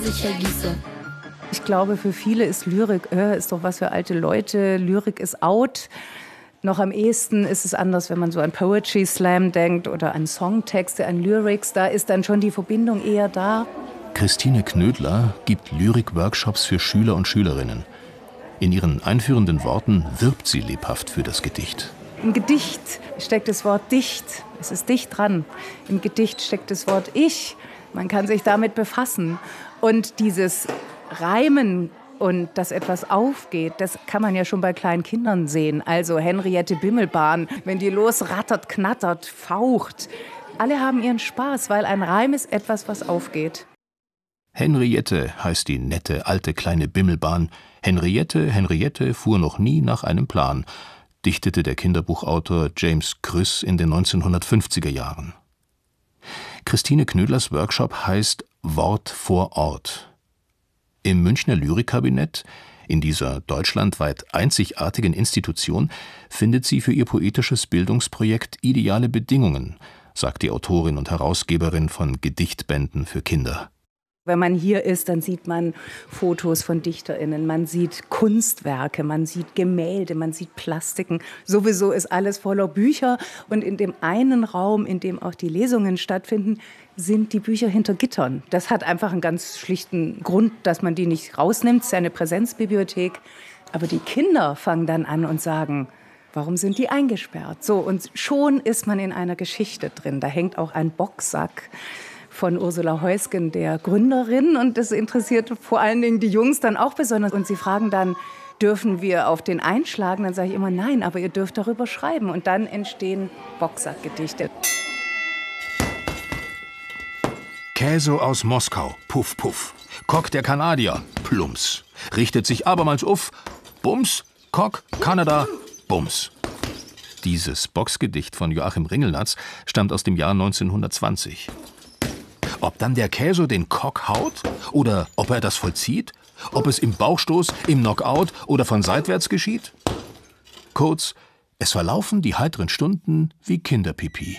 ich vergieße. Ich glaube, für viele ist Lyrik, ist doch was für alte Leute. Lyrik ist out. Noch am ehesten ist es anders, wenn man so an Poetry Slam denkt oder an Songtexte, an Lyrics. Da ist dann schon die Verbindung eher da. Christine Knödler gibt Lyrik-Workshops für Schüler und Schülerinnen. In ihren einführenden Worten wirbt sie lebhaft für das Gedicht. Im Gedicht steckt das Wort dicht. Es ist dicht dran. Im Gedicht steckt das Wort ich. Man kann sich damit befassen. Und dieses Reimen und dass etwas aufgeht, das kann man ja schon bei kleinen Kindern sehen. Also Henriette Bimmelbahn, wenn die losrattert, knattert, faucht. Alle haben ihren Spaß, weil ein Reim ist etwas, was aufgeht. Henriette heißt die nette, alte, kleine Bimmelbahn. Henriette fuhr noch nie nach einem Plan, dichtete der Kinderbuchautor James Krüss in den 1950er Jahren. Christine Knödlers Workshop heißt Wort vor Ort. Im Münchner Lyrikkabinett, in dieser deutschlandweit einzigartigen Institution, findet sie für ihr poetisches Bildungsprojekt ideale Bedingungen, sagt die Autorin und Herausgeberin von Gedichtbänden für Kinder. Wenn man hier ist, dann sieht man Fotos von DichterInnen, man sieht Kunstwerke, man sieht Gemälde, man sieht Plastiken. Sowieso ist alles voller Bücher. Und in dem einen Raum, in dem auch die Lesungen stattfinden, sind die Bücher hinter Gittern. Das hat einfach einen ganz schlichten Grund, dass man die nicht rausnimmt. Es ist ja eine Präsenzbibliothek. Aber die Kinder fangen dann an und sagen, warum sind die eingesperrt? So, und schon ist man in einer Geschichte drin. Da hängt auch ein Boxsack von Ursula Heusgen, der Gründerin. Und das interessiert vor allen Dingen die Jungs dann auch besonders. Und sie fragen dann, dürfen wir auf den einschlagen? Dann sage ich immer, nein, aber ihr dürft darüber schreiben. Und dann entstehen Boxsackgedichte. Käse aus Moskau, puff, puff. Coq der Kanadier, plumps. Richtet sich abermals auf, bums. Coq, Kanada, bums. Dieses Boxgedicht von Joachim Ringelnatz stammt aus dem Jahr 1920. Ob dann der Käse den Coq haut oder ob er das vollzieht? Ob es im Bauchstoß, im Knockout oder von seitwärts geschieht? Kurz, es verlaufen die heiteren Stunden wie Kinderpipi.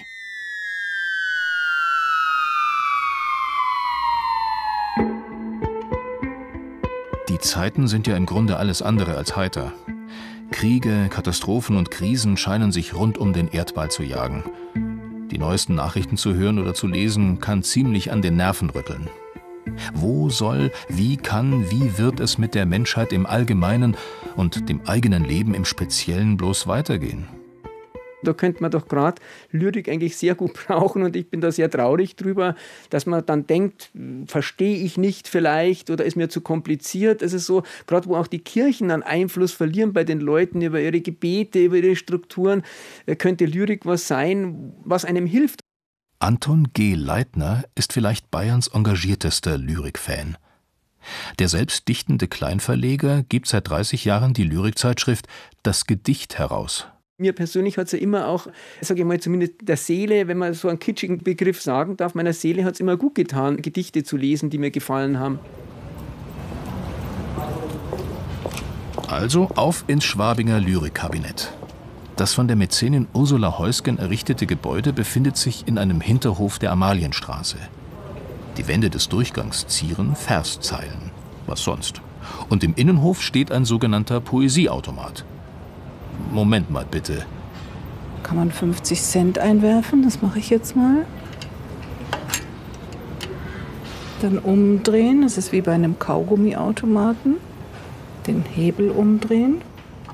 Die Zeiten sind ja im Grunde alles andere als heiter. Kriege, Katastrophen und Krisen scheinen sich rund um den Erdball zu jagen. Die neuesten Nachrichten zu hören oder zu lesen, kann ziemlich an den Nerven rütteln. Wo soll, wie kann, wie wird es mit der Menschheit im Allgemeinen und dem eigenen Leben im Speziellen bloß weitergehen? Da könnte man doch gerade Lyrik eigentlich sehr gut brauchen und ich bin da sehr traurig drüber, dass man dann denkt, verstehe ich nicht vielleicht oder ist mir zu kompliziert. Es ist so, gerade wo auch die Kirchen an Einfluss verlieren bei den Leuten über ihre Gebete, über ihre Strukturen, könnte Lyrik was sein, was einem hilft. Anton G. Leitner ist vielleicht Bayerns engagiertester Lyrikfan. Der selbst dichtende Kleinverleger gibt seit 30 Jahren die Lyrikzeitschrift Das Gedicht heraus. Mir persönlich hat es ja immer auch, sage ich mal, zumindest der Seele, wenn man so einen kitschigen Begriff sagen darf, meiner Seele hat es immer gut getan, Gedichte zu lesen, die mir gefallen haben. Also auf ins Schwabinger Lyrikkabinett. Das von der Mäzenin Ursula Heusgen errichtete Gebäude befindet sich in einem Hinterhof der Amalienstraße. Die Wände des Durchgangs zieren Verszeilen. Was sonst? Und im Innenhof steht ein sogenannter Poesieautomat. Moment mal bitte. Kann man 50 Cent einwerfen? Das mache ich jetzt mal. Dann umdrehen. Das ist wie bei einem Kaugummiautomaten. Den Hebel umdrehen.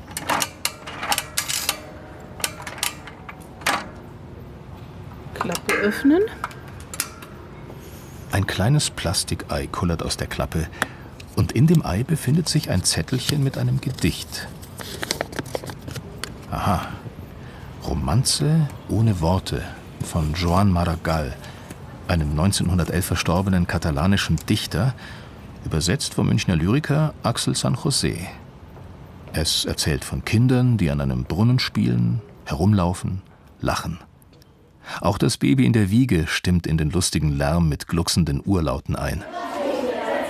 Klappe öffnen. Ein kleines Plastikei kullert aus der Klappe. Und in dem Ei befindet sich ein Zettelchen mit einem Gedicht. Aha. Romanze ohne Worte von Joan Maragall, einem 1911 verstorbenen katalanischen Dichter, übersetzt vom Münchner Lyriker Axel San José. Es erzählt von Kindern, die an einem Brunnen spielen, herumlaufen, lachen. Auch das Baby in der Wiege stimmt in den lustigen Lärm mit glucksenden Urlauten ein.